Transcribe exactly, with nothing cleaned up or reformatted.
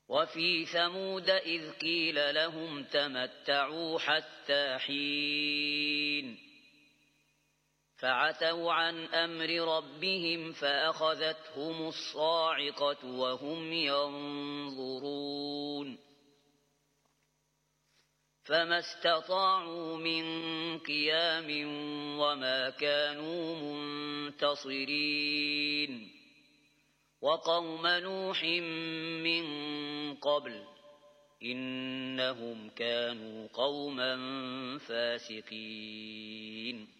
وفي ثمود إذ قيل لهم تمتعوا حتى حين فعتوا عن أمر ربهم فأخذتهم الصاعقة وهم ينظرون فما استطاعوا من قيام وما كانوا منتصرين وقوم نوح من قبل إنهم كانوا قوما فاسقين